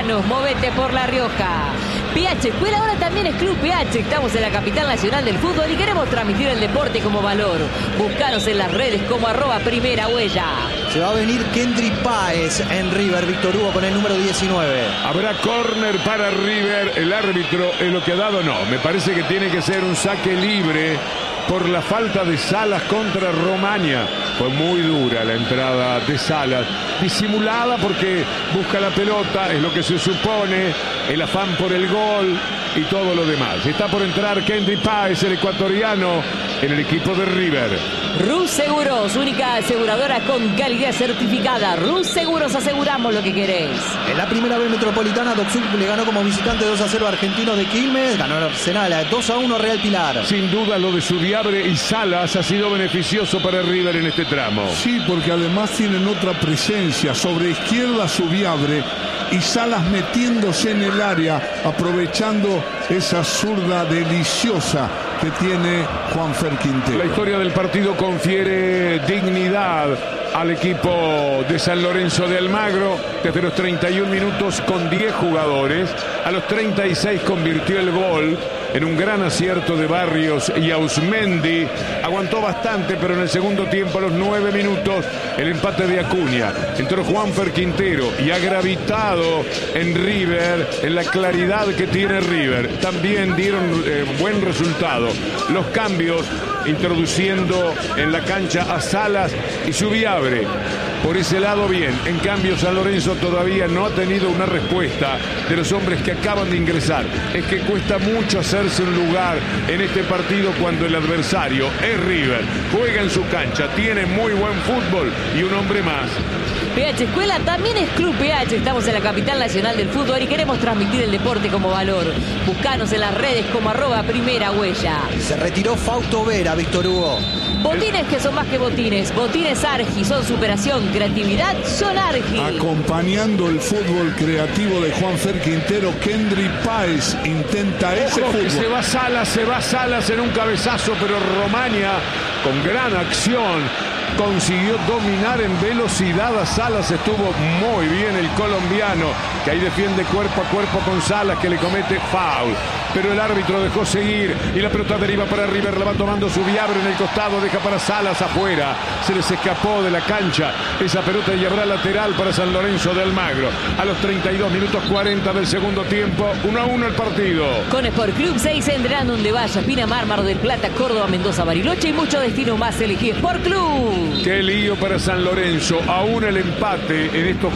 Movianos, movete por La Rioja. PH Escuela ahora también es Club PH. Estamos en la capital nacional del fútbol y queremos transmitir el deporte como valor. Búscanos en las redes como @primerahuella. Se va a venir Kendry Páez en River, Víctor Hugo, con el número 19. Habrá córner para River. El árbitro en lo que ha dado no. Me parece que tiene que ser un saque libre por la falta de Salas contra Romaña. Fue muy dura la entrada de Salas, disimulada porque busca la pelota, es lo que se supone, el afán por el gol y todo lo demás. Está por entrar Kendry Páez, el ecuatoriano, en el equipo de River. Rus Seguros, única aseguradora con calidad certificada. Rus Seguros, aseguramos lo que querés. En la primera B metropolitana, Doxuk le ganó como visitante 2-0 a Argentinos de Quilmes. Ganó el Arsenal 2-1 Real Pilar. Sin duda lo de Subiabre y Salas ha sido beneficioso para River en este tramo. Sí, porque además tienen otra presencia. Sobre izquierda Subiabre y Salas metiéndose en el área, aprovechando esa zurda deliciosa que tiene Juanfer Quintero. La historia del partido confiere dignidad al equipo de San Lorenzo de Almagro. Desde los 31 minutos con 10 jugadores, a los 36 convirtió el gol en un gran acierto de Barrios y Ausmendi. Aguantó bastante, pero en el segundo tiempo, a los 9 minutos, el empate de Acuña. Entró Juanfer Quintero y ha gravitado en River, en la claridad que tiene River. También dieron buen resultado los cambios, introduciendo en la cancha a Salas y Subiabre. Por ese lado bien, en cambio San Lorenzo todavía no ha tenido una respuesta de los hombres que acaban de ingresar. Es que cuesta mucho hacerse un lugar en este partido cuando el adversario es River, juega en su cancha, tiene muy buen fútbol y un hombre más. PH Escuela también es Club PH. Estamos en la capital nacional del fútbol y queremos transmitir el deporte como valor. Buscanos en las redes como @primerahuella. Se retiró Fausto Vera, Víctor Hugo. Botines que son más que botines. Botines Argi son superación, creatividad son Argi. Acompañando el fútbol creativo de Juanfer Quintero, Kendry Páez intenta ese Ojo, que fútbol. se va Salas en un cabezazo, pero Romaña con gran acción consiguió dominar en velocidad a Salas. Estuvo muy bien el colombiano, que ahí defiende cuerpo a cuerpo con Salas, que le comete foul. Pero el árbitro dejó seguir y la pelota deriva para River, la va tomando Subiabre en el costado, deja para Salas afuera. Se les escapó de la cancha esa pelota y habrá lateral para San Lorenzo de Almagro. A los 32 minutos 40 del segundo tiempo, 1-1 el partido. Con Sport Club 6 vendrán donde vaya. Pinamar, Mar del Plata, Córdoba, Mendoza, Bariloche y mucho destino más. Elegí Sport Club. Qué lío para San Lorenzo. Aún el empate en estos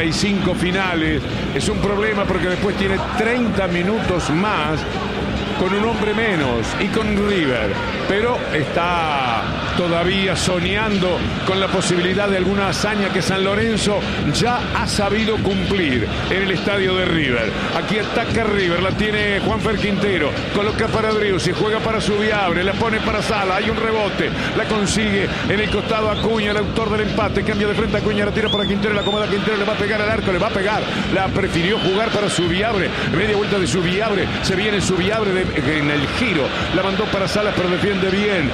45 finales es un problema porque después tiene 30 minutos más con un hombre menos y con River, pero está todavía soñando con la posibilidad de alguna hazaña que San Lorenzo ya ha sabido cumplir en el estadio de River. Aquí ataca River, la tiene Juanfer Quintero, coloca para Driussi y juega para Subiabre, la pone para Sala, hay un rebote, la consigue en el costado Acuña, el autor del empate, cambia de frente a Acuña, la tira para Quintero, la acomoda Quintero, le va a pegar al arco, le va a pegar, la prefirió jugar para Subiabre, media vuelta de Subiabre, se viene Subiabre en el giro, la mandó para Salas, pero defiende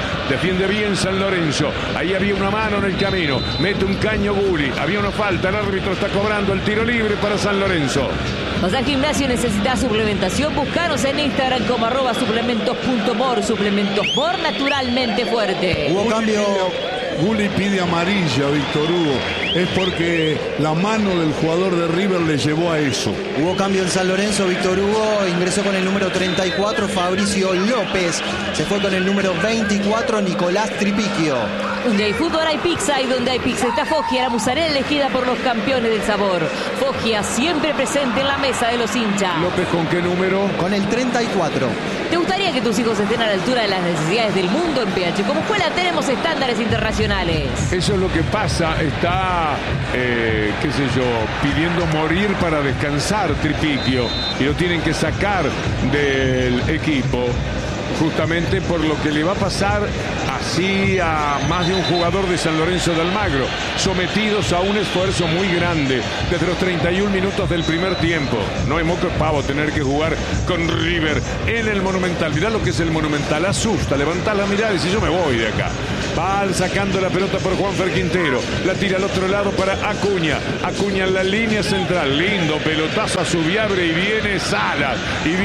bien San Lorenzo. Ahí había una mano en el camino, mete un caño Gulli, había una falta, el árbitro está cobrando el tiro libre para San Lorenzo. ¿Vas al gimnasio y necesitas suplementación? Búscanos en Instagram como @suplementos.mor. Suplementos Mor, naturalmente fuerte. Hubo cambio. Gulli pide amarilla, Víctor Hugo. Es porque la mano del jugador de River le llevó a eso. Hubo cambio en San Lorenzo, Víctor Hugo ingresó con el número 34, Fabricio López. Se fue con el número 24, Nicolás Tripiquio. Donde hay fútbol hay pizza y donde hay pizza está Foggia, la musarela elegida por los campeones del sabor. Foggia siempre presente en la mesa de los hinchas. López, ¿con qué número? Con el 34. ¿Te gustaría que tus hijos estén a la altura de las necesidades del mundo? En PH como escuela tenemos estándares internacionales. Eso es lo que pasa, está, qué sé yo, pidiendo morir para descansar Tripiquio y lo tienen que sacar del equipo, justamente por lo que le va a pasar a así a más de un jugador de San Lorenzo de Almagro, sometidos a un esfuerzo muy grande desde los 31 minutos del primer tiempo. No es moco pavo tener que jugar con River en el Monumental. Mirá lo que es el Monumental, asusta, levantá la mirada y dice yo me voy de acá. Van sacando la pelota por Juanfer Quintero, la tira al otro lado para Acuña, Acuña en la línea central, lindo pelotazo a Subiabre y viene Salas,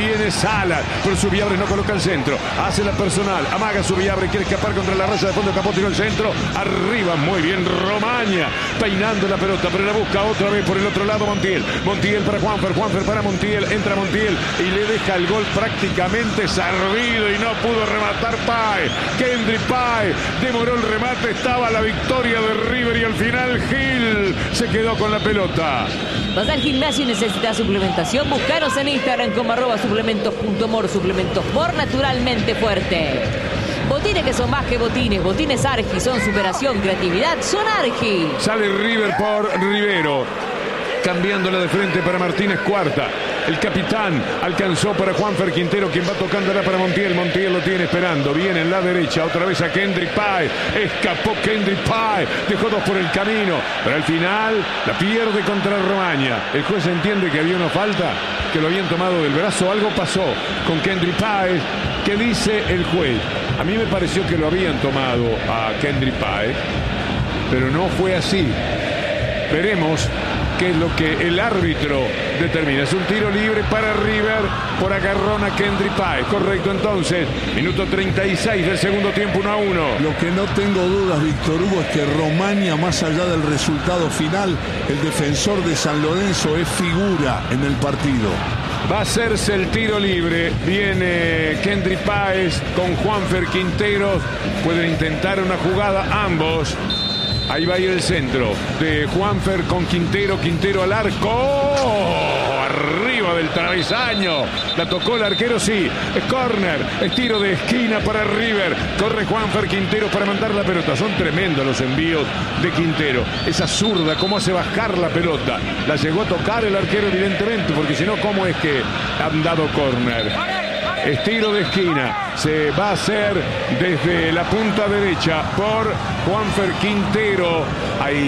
pero Subiabre no coloca el centro, hace la personal, amaga Subiabre, quiere escapar contra la raya de fondo, Capó tiró el centro, arriba, muy bien Romaña, peinando la pelota, pero la busca otra vez por el otro lado Montiel para Juanfer para Montiel, entra Montiel y le deja el gol prácticamente servido y no pudo rematar Páez, Kendry Páez, demoró el remate, estaba la victoria de River y al final Gil se quedó con la pelota. ¿Vas al gimnasio y necesitas suplementación? Búscanos en Instagram como @suplementos.mor, suplementos por naturalmente fuerte. Botines que son más que botines, botines Argi, son superación, creatividad, son Argi. Sale River por Rivero, cambiándola de frente para Martínez Cuarta. El capitán alcanzó para Juanfer Quintero, quien va tocándola para Montiel. Montiel lo tiene esperando. Viene en la derecha, otra vez a Kendry Páez. Escapó Kendry Páez. Dejó dos por el camino. Pero al final la pierde contra Romaña. El juez entiende que había una falta, que lo habían tomado del brazo. Algo pasó con Kendry Páez. ¿Qué dice el juez? A mí me pareció que lo habían tomado a Kendry Páez, pero no fue así. Veremos qué es lo que el árbitro determina. Es un tiro libre para River por agarrón a Kendry Páez. Correcto, entonces, minuto 36 del segundo tiempo, 1-1. Lo que no tengo dudas, Víctor Hugo, es que Romaña, más allá del resultado final, el defensor de San Lorenzo es figura en el partido. Va a hacerse el tiro libre. Viene Kendry Páez con Juanfer Quintero. Pueden intentar una jugada ambos. Ahí va a ir el centro de Juanfer con Quintero. Quintero al arco. ¡Oh! Arriba del travesaño. La tocó el arquero, sí. Es córner. Es tiro de esquina para River. Corre Juanfer Quintero para mandar la pelota. Son tremendos los envíos de Quintero. Esa zurda, cómo hace bajar la pelota. La llegó a tocar el arquero, evidentemente, porque si no, ¿cómo es que han dado córner? Estilo de esquina, se va a hacer desde la punta derecha por Juanfer Quintero. Hay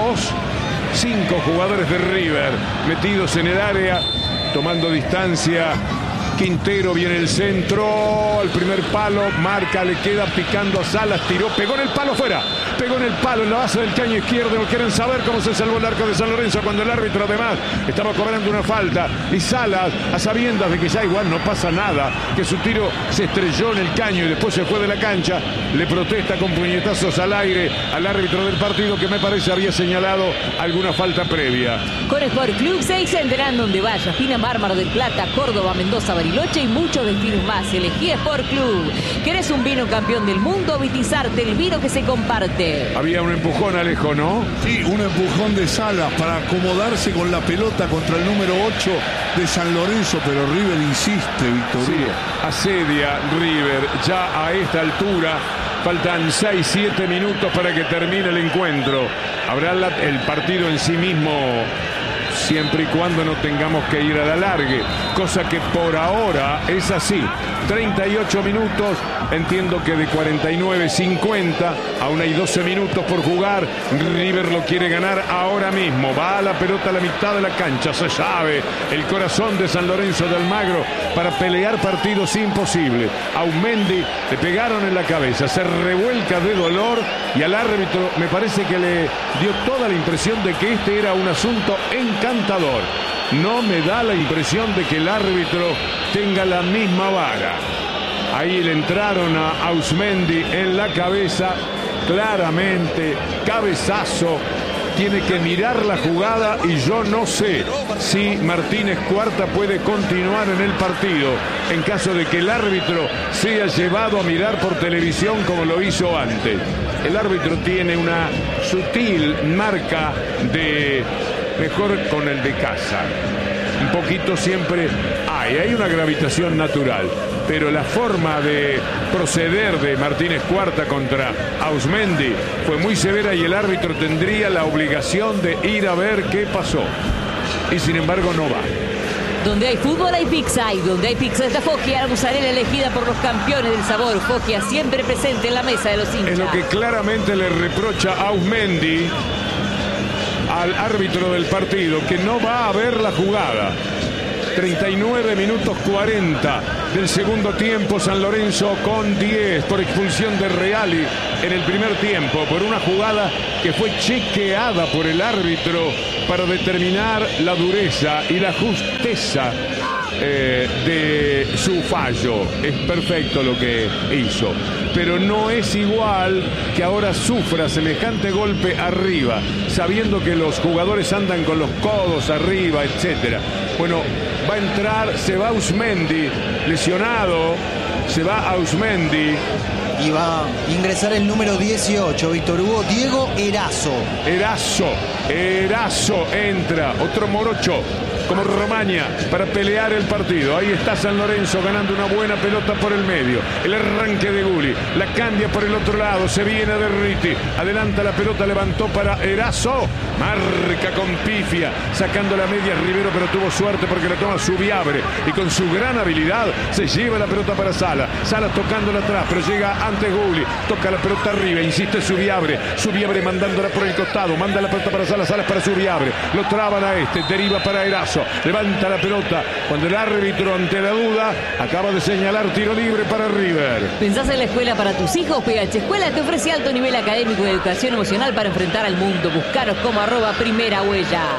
5 jugadores de River metidos en el área, tomando distancia. Quintero, viene el centro, al primer palo, marca, le queda picando a Salas, tiró, pegó en el palo, fuera, pegó en el palo, en la base del caño izquierdo. Quieren saber cómo se salvó el arco de San Lorenzo cuando el árbitro además estaba cobrando una falta y Salas, a sabiendas de que ya igual no pasa nada, que su tiro se estrelló en el caño y después se fue de la cancha, le protesta con puñetazos al aire al árbitro del partido, que me parece había señalado alguna falta previa. Con Sport Club 6 enterán donde vayas. Pina Mármaro del Plata, Córdoba, Mendoza, Bariloche y muchos destinos más. Elegí Sport Club. ¿Querés un vino campeón del mundo? Vitizarte, el vino que se comparte. Había un empujón, Alejo, ¿no? Sí, un empujón de Salas para acomodarse con la pelota contra el número 8 de San Lorenzo, pero River insiste, Víctor. Sí, asedia River ya a esta altura. Faltan 6-7 minutos para que termine el encuentro. Habrá el partido en sí mismo, siempre y cuando no tengamos que ir a la largue, cosa que por ahora es así. 38 minutos, entiendo que de 49-50, aún hay 12 minutos por jugar. River lo quiere ganar ahora mismo. Va a la pelota a la mitad de la cancha, se sabe, el corazón de San Lorenzo de Almagro para pelear partidos imposibles. A Aumendi le pegaron en la cabeza, se revuelca de dolor y al árbitro me parece que le dio toda la impresión de que este era un asunto encantador. No me da la impresión de que el árbitro tenga la misma vara. Ahí le entraron a Ausmendi en la cabeza, claramente, cabezazo. Tiene que mirar la jugada y yo no sé si Martínez Cuarta puede continuar en el partido en caso de que el árbitro sea llevado a mirar por televisión como lo hizo antes. El árbitro tiene una sutil marca de mejor con el de casa. Un poquito siempre hay una gravitación natural, pero la forma de proceder de Martínez Cuarta contra Ausmendi fue muy severa y el árbitro tendría la obligación de ir a ver qué pasó. Y sin embargo no va. Donde hay fútbol hay pizza, y donde hay pizza está Foggia, la mozzarella elegida por los campeones del sabor. Foggia siempre presente en la mesa de los hinchas. Es lo que claramente le reprocha a Ausmendi al árbitro del partido, que no va a ver la jugada. 39 minutos 40 del segundo tiempo, San Lorenzo con 10 por expulsión de Reali en el primer tiempo, por una jugada que fue chequeada por el árbitro para determinar la dureza y la justeza de su fallo. Es perfecto lo que hizo, pero no es igual que ahora sufra semejante golpe arriba, sabiendo que los jugadores andan con los codos arriba, etcétera. Bueno, va a entrar, se va Ausmendi, lesionado, se va Ausmendi. Y va a ingresar el número 18, Víctor Hugo, Diego Erazo. Erazo entra, otro morocho como Romaña para pelear el partido. Ahí está San Lorenzo ganando una buena pelota por el medio. El arranque de Gulli, la cambia por el otro lado, se viene de Riti, adelanta la pelota, levantó para Erazo, marca con pifia, sacando la media Rivero, pero tuvo suerte porque la toma Subiabre y con su gran habilidad se lleva la pelota para Sala. Sala tocándola atrás, pero llega antes Gulli, toca la pelota arriba, insiste Subiabre mandándola por el costado, manda la pelota para Sala, Sala para Subiabre, lo traban a deriva para Erazo, levanta la pelota cuando el árbitro, ante la duda, acaba de señalar tiro libre para River. ¿Pensás en la escuela para tus hijos? PH Escuela te ofrece alto nivel académico y educación emocional para enfrentar al mundo. Buscaros como @primerahuella.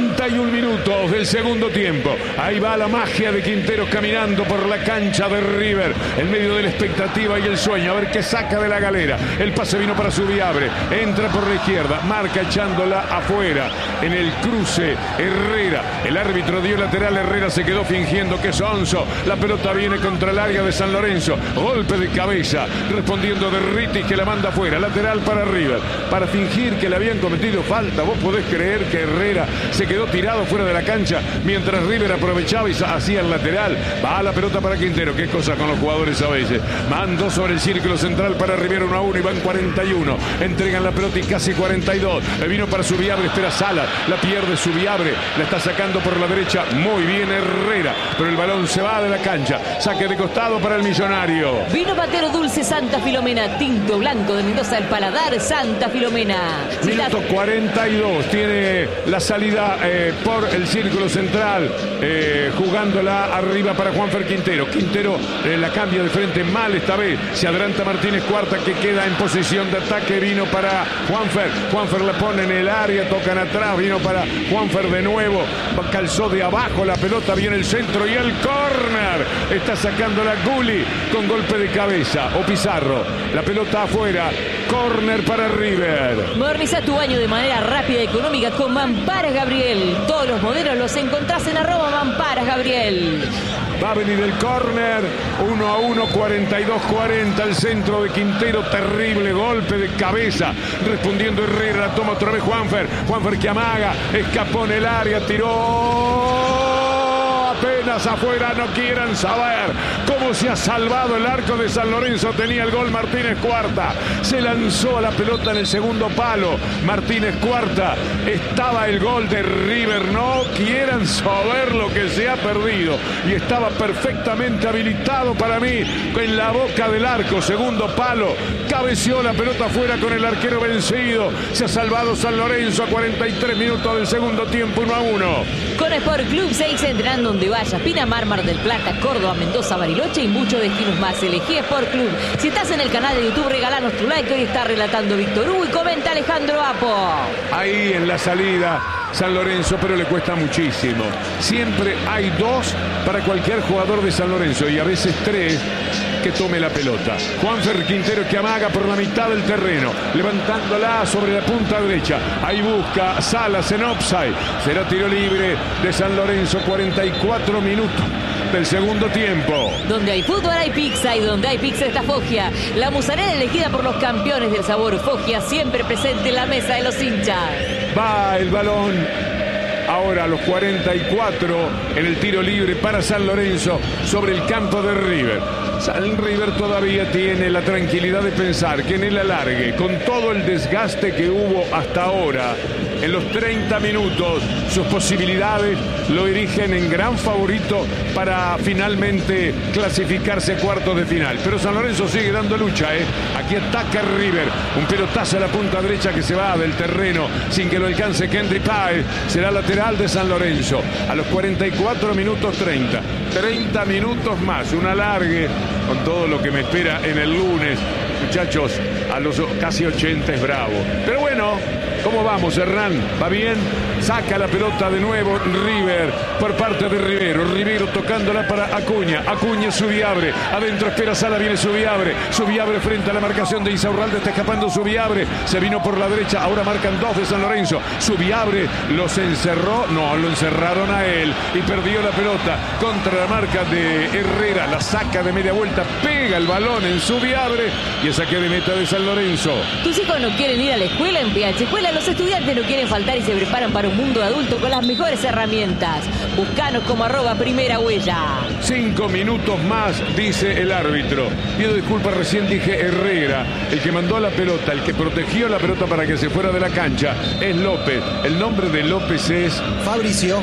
41 minutos del segundo tiempo. Ahí va la magia de Quinteros caminando por la cancha de River, en medio de la expectativa y el sueño, a ver qué saca de la galera. El pase vino para Subiabre, entra por la izquierda, marca echándola afuera. En el cruce, Herrera, el árbitro dio lateral, Herrera se quedó fingiendo que es onzo. La pelota viene contra el área de San Lorenzo, golpe de cabeza, respondiendo de Riti, que la manda afuera, lateral para River, para fingir que le habían cometido falta. ¿Vos podés creer que Herrera se quedó tirado fuera de la cancha mientras River aprovechaba y hacía el lateral? Va la pelota para Quintero, qué cosa con los jugadores a veces. Mandó sobre el círculo central para Rivero, 1-1, y van 41. Entregan la pelota y casi 42. Vino para Subiabre, espera Sala, la pierde Subiabre, la está sacando por la derecha, muy bien Herrera, pero el balón se va de la cancha. Saque de costado para el Millonario. Vino patero dulce Santa Filomena, tinto blanco de Mendoza al paladar, Santa Filomena. Minuto 42, tiene la salida por el círculo central, jugándola arriba para Juanfer Quintero. Quintero la cambia de frente mal esta vez, se adelanta Martínez Cuarta, que queda en posición de ataque. Vino para Juanfer la pone en el área, tocan atrás, vino para Juanfer de nuevo, calzó de abajo la pelota, viene el centro y el córner. Está sacando la Gulli con golpe de cabeza, o Pizarro, la pelota afuera, córner para River. Moderniza tu baño de manera rápida y económica con Mamparas Gabriel. Todos los modelos los encontrás en @Mamparas Gabriel. Va a venir el córner, 1-1, 42-40, el centro de Quintero, terrible golpe de cabeza, respondiendo Herrera, la toma otra vez Juanfer que amaga, escapó en el área, tiró apenas afuera. No quieran saber cómo se ha salvado el arco de San Lorenzo. Tenía el gol Martínez Cuarta, se lanzó a la pelota en el segundo palo Martínez Cuarta, estaba el gol de River. No quieran saber lo que se ha perdido, y estaba perfectamente habilitado para mí en la boca del arco, segundo palo, cabeceó la pelota afuera con el arquero vencido. Se ha salvado San Lorenzo a 43 minutos del segundo tiempo, 1-1. Con Sport Club seguís entrenando donde vayas. Pinamar, Mar del Plata, Córdoba, Mendoza, Bariloche y muchos destinos más. Elegí Sport Club. Si estás en el canal de YouTube, regalanos tu like. Hoy está relatando Víctor Hugo y comenta Alejandro Apo. Ahí en la salida San Lorenzo, pero le cuesta muchísimo. Siempre hay dos para cualquier jugador de San Lorenzo, y a veces tres que tome la pelota. Juanfer Quintero, que amaga por la mitad del terreno, levantándola sobre la punta derecha. Ahí busca Salas en offside. Será tiro libre de San Lorenzo, 44 minutos del segundo tiempo. Donde hay fútbol hay pizza, y donde hay pizza está Foggia, la mozzarella elegida por los campeones del sabor. Foggia siempre presente en la mesa de los hinchas. Va el balón ahora a los 44 en el tiro libre para San Lorenzo sobre el campo de River. San River todavía tiene la tranquilidad de pensar que en el alargue, con todo el desgaste que hubo hasta ahora, en los 30 minutos. Sus posibilidades lo erigen en gran favorito para finalmente clasificarse a cuartos de final. Pero San Lorenzo sigue dando lucha, Aquí ataca River. Un pelotazo a la punta derecha que se va del terreno sin que lo alcance Kendry Páez. Será lateral de San Lorenzo. A los 44 minutos 30. 30 minutos más. Un alargue con todo lo que me espera en el lunes. Muchachos, a los casi 80 es bravo. Pero bueno, ¿cómo vamos, Hernán? ¿Va bien? Saca la pelota de nuevo River por parte de Rivero. Rivero tocándola para Acuña. Acuña, Subiabre. Adentro espera Sala, viene Subiabre. Subiabre frente a la marcación de Insaurralde. Está escapando Subiabre. Se vino por la derecha. Ahora marcan dos de San Lorenzo. Subiabre los encerró. No, lo encerraron a él. Y perdió la pelota contra la marca de Herrera. La saca de media vuelta. Pega el balón en Subiabre. Y el saque de meta de San Lorenzo. Tus hijos no quieren ir a la escuela en PH Escuela. Los estudiantes no quieren faltar y se preparan para un mundo adulto con las mejores herramientas. Búscanos como @primera huella. 5 minutos más, dice el árbitro. Pido disculpas, recién dije Herrera. El que mandó la pelota, el que protegió la pelota para que se fuera de la cancha es López. El nombre de López es Fabricio.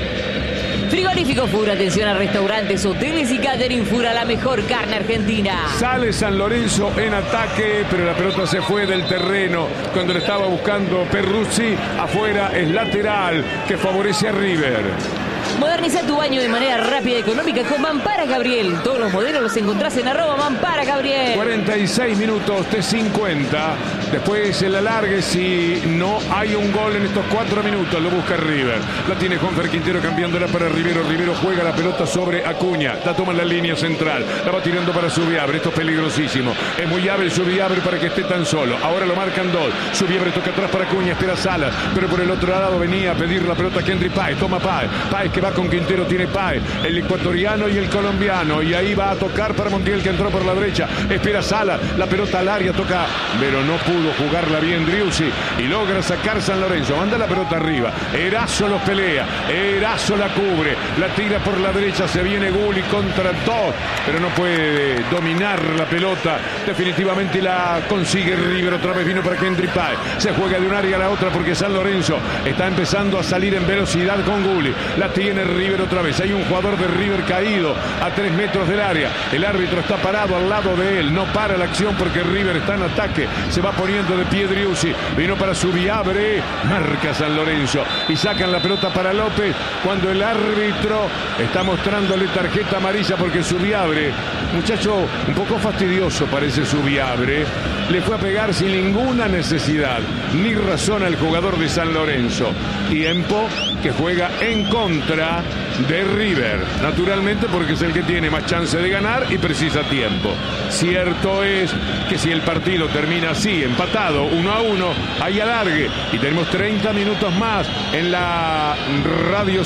Frigorífico Fura, atención a restaurantes, hoteles y catering Fura, la mejor carne argentina. Sale San Lorenzo en ataque, pero la pelota se fue del terreno cuando le estaba buscando Perruzzi. Afuera es lateral que favorece a River. Moderniza tu baño de manera rápida y económica con Mampara Gabriel. Todos los modelos los encontrás en @Mampara Gabriel. 46 minutos de 50. Después el alargue, si no hay un gol en estos 4 minutos, lo busca River. La tiene Juanfer Quintero cambiándola para Rivero. Rivero juega la pelota sobre Acuña. La toma en la línea central. La va tirando para Subiabre. Esto es peligrosísimo. Es muy hábil Subiabre para que esté tan solo. Ahora lo marcan dos. Subiabre toca atrás para Acuña. Espera Salas. Pero por el otro lado venía a pedir la pelota a Kendry Páez. Toma Páez. Páez que va con Quintero, tiene Páez, el ecuatoriano y el colombiano, y ahí va a tocar para Montiel que entró por la derecha, espera Sala, la pelota al área, toca, pero no pudo jugarla bien Driussi y logra sacar San Lorenzo, manda la pelota arriba, Erazo los pelea, Erazo la cubre, la tira por la derecha, se viene Gulli contra dos, pero no puede dominar la pelota, definitivamente la consigue River, otra vez vino para Kendry Páez, se juega de un área a la otra porque San Lorenzo está empezando a salir en velocidad con Gulli, la tiene River otra vez, hay un jugador de River caído a 3 metros del área, el árbitro está parado al lado de él, no para la acción porque River está en ataque, se va poniendo de pie Driussi, vino para Subiabre, marca San Lorenzo y sacan la pelota para López cuando el árbitro está mostrándole tarjeta amarilla porque Subiabre, muchacho un poco fastidioso parece Subiabre, le fue a pegar sin ninguna necesidad ni razón al jugador de San Lorenzo. Tiempo que juega en contra de River, naturalmente porque es el que tiene más chance de ganar y precisa tiempo. Cierto es que si el partido termina así, empatado 1-1, hay alargue y tenemos 30 minutos más en la radio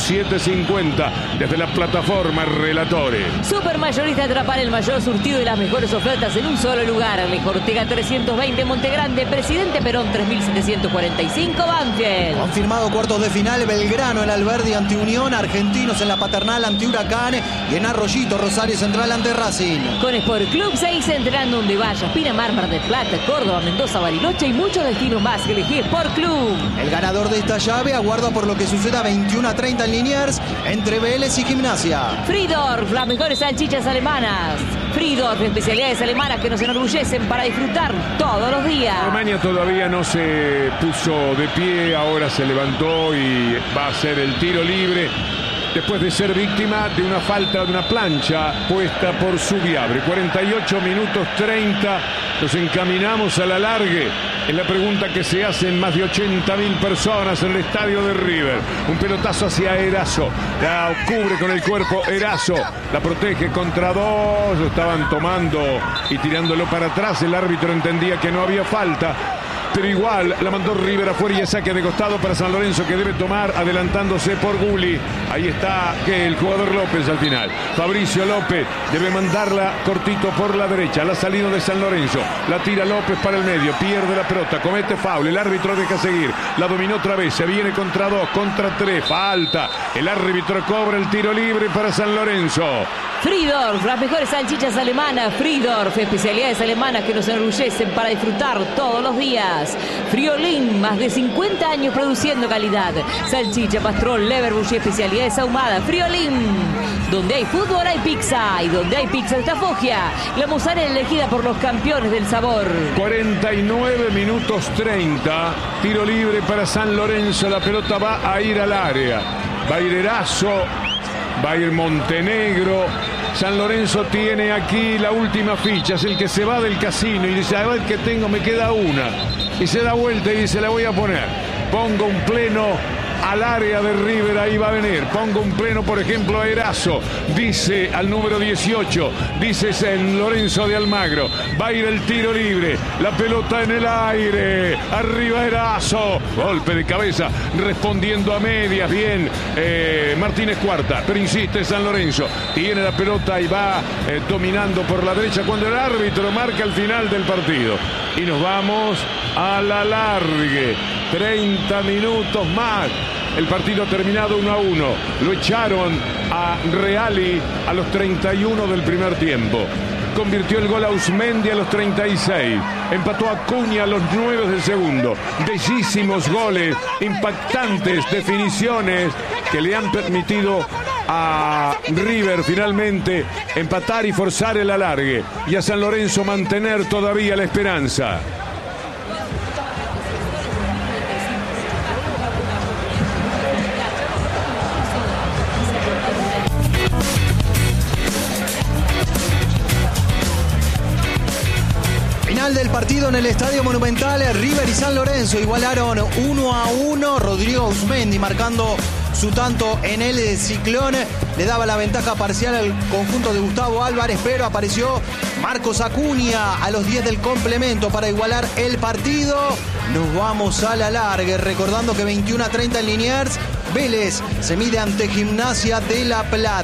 750 desde la plataforma Relatores. Supermayorista Atrapar, el mayor surtido y las mejores ofertas en un solo lugar. Alejo Ortega 320 Montegrande, Presidente Perón 3745 Banfield. Confirmado cuartos de final, Belgrano en Alberdi ante Unión, Argentinos en La Paternal ante Huracán y en Arroyito, Rosario Central ante Racing. Con Sport Club 6 entrando donde vayas, Pinamar, Mar del Plata, Córdoba, Mendoza, Bariloche y muchos destinos más. Elegí Sport Club. El ganador de esta llave aguarda por lo que suceda 21-30 en Liniers entre Vélez y Gimnasia. Friedorf, las mejores salchichas alemanas. Friedorf, especialidades alemanas que nos enorgullecen para disfrutar todos los días. Alemania todavía no se puso de pie, ahora se levantó y va a hacer el tiro libre después de ser víctima de una falta de una plancha puesta por Subiabre. 48 minutos 30, nos encaminamos al alargue. Es la pregunta que se hacen más de 80.000 personas en el estadio de River. Un pelotazo hacia Erazo, la cubre con el cuerpo Erazo, la protege contra dos, lo estaban tomando y tirándolo para atrás. El árbitro entendía que no había falta, pero igual la mandó River afuera y el saque de costado para San Lorenzo que debe tomar adelantándose por Gulli. Ahí está que el jugador López al final. Fabricio López debe mandarla cortito por la derecha. La salida de San Lorenzo. La tira López para el medio. Pierde la pelota. Comete foul. El árbitro deja seguir. La dominó otra vez. Se viene contra dos, contra tres. Falta El árbitro cobra el tiro libre para San Lorenzo. Friedorf, las mejores salchichas alemanas. Friedorf, especialidades alemanas que nos enorgullecen para disfrutar todos los días. Friolín, más de 50 años produciendo calidad. Salchicha, pastrol, leverbush y especialidades ahumadas. Friolín. Donde hay fútbol hay pizza. Y donde hay pizza está Foggia. La mozzarella elegida por los campeones del sabor. 49 minutos 30. Tiro libre para San Lorenzo. La pelota va a ir al área. Va a ir Erazo. Va a ir Montenegro. San Lorenzo tiene aquí la última ficha. Es el que se va del casino y dice, a ver qué tengo, me queda una. Y se da vuelta y dice, la voy a poner. Pongo un pleno al área de River, ahí va a venir. Pongo un pleno, por ejemplo, a Erazo. Dice al número 18. Dice San Lorenzo de Almagro. Va a ir el tiro libre. La pelota en el aire. Arriba Erazo. Golpe de cabeza. Respondiendo a medias. Bien. Martínez Cuarta. Pero insiste San Lorenzo. Tiene la pelota y va dominando por la derecha cuando el árbitro marca el final del partido. Y nos vamos a la largue. 30 minutos más. El partido ha terminado 1-1. Lo echaron a Reali a los 31 del primer tiempo. Convirtió el gol a Uzmendi a los 36. Empató a Acuña a los 9 del segundo. Bellísimos goles, impactantes definiciones que le han permitido a River finalmente empatar y forzar el alargue. Y a San Lorenzo mantener todavía la esperanza. Del partido en el Estadio Monumental, River y San Lorenzo igualaron 1-1. Rodrigo Uzmendi marcando su tanto en el Ciclón. Le daba la ventaja parcial al conjunto de Gustavo Álvarez, pero apareció Marcos Acuña a los 10 del complemento para igualar el partido. Nos vamos a la larga, recordando que 21-30 en Liniers. Vélez se mide ante Gimnasia de La Plata.